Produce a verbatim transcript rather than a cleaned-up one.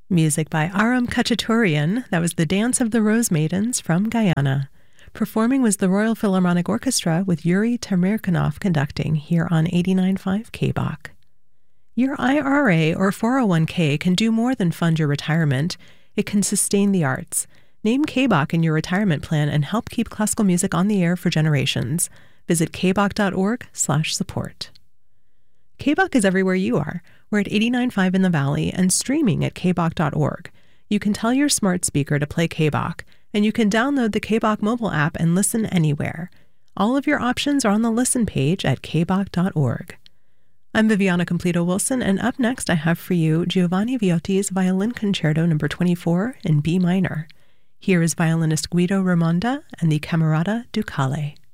Music by Aram Khachaturian. That was The Dance of the Rose Maidens from Guyana. Performing was the Royal Philharmonic Orchestra with Yuri Tamirkanov conducting here on eighty-nine point five K B O C. Your I R A or four oh one k can do more than fund your retirement. It can sustain the arts. Name K B O C in your retirement plan and help keep classical music on the air for generations. Visit k b o c dot org slash support. K B O C is everywhere you are. We're at eighty-nine point five in the Valley and streaming at k b o c dot org. You can tell your smart speaker to play K B O C, and you can download the K B O C mobile app and listen anywhere. All of your options are on the listen page at k b o c dot org. I'm Viviana Completo-Wilson, and up next I have for you Giovanni Viotti's Violin Concerto number twenty-four in B minor. Here is violinist Guido Ramonda and the Camerata Ducale.